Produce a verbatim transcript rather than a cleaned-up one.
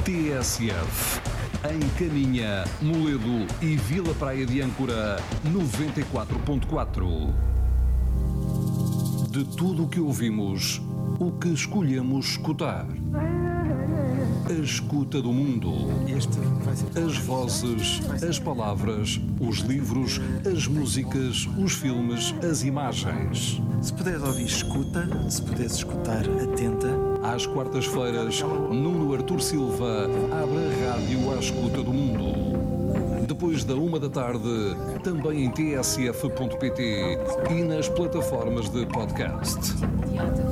T S F. Em Caminha, Moledo e Vila Praia de Âncora, noventa e quatro ponto quatro. De tudo o que ouvimos, o que escolhemos escutar. A escuta do mundo. As vozes, as palavras, os livros, as músicas, os filmes, as imagens. Se puderes ouvir, escuta. Se puderes escutar, atenta. Às quartas-feiras, Nuno Artur Silva abre a rádio à escuta do mundo. Depois da uma da tarde, também em T S F ponto P T e nas plataformas de podcast.